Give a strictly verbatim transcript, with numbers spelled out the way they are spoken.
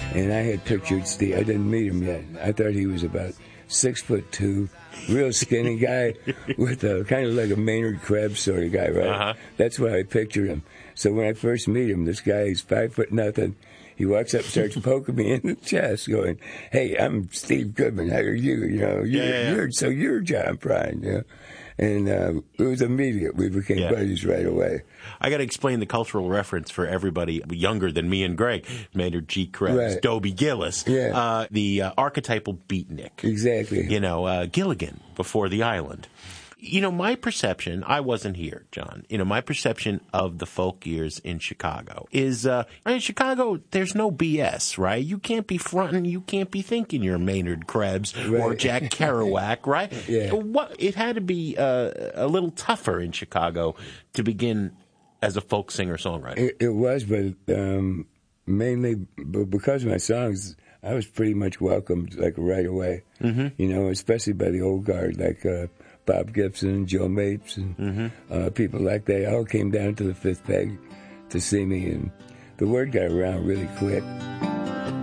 And I had pictured Steve. I didn't meet him yet. I thought he was about six foot two, real skinny guy with a kind of like a Maynard Krebs sort of guy, right? Uh-huh. That's why I pictured him. So when I first meet him, this guy is five foot nothing. He walks up, starts poking me in the chest, going, "Hey, I'm Steve Goodman. How are you? You know, you're, Yeah, yeah, yeah. you're so you're John Prine." You know? And uh, it was immediate. We became Yeah. buddies right away. I got to explain the cultural reference for everybody younger than me and Greg. Maynard G. Krebs, Right. Dobie Gillis, Yeah. uh, the uh, archetypal beatnik. Exactly. You know, uh, Gilligan before the island. You know, my perception, I wasn't here, John. You know, my perception of the folk years in Chicago is, uh, in Chicago, there's no B S, right? You can't be fronting, you can't be thinking you're Maynard Krebs Right. or Jack Kerouac, right? Yeah. What, it had to be uh, a little tougher in Chicago to begin as a folk singer-songwriter. It, it was, but um, mainly b- because of my songs, I was pretty much welcomed like right away. Mm-hmm. You know, especially by the old guard, like uh, Bob Gibson, Joe Mapes, and Mm-hmm. uh, people like that. All came down to the Fifth Peg to see me, and the word got around really quick.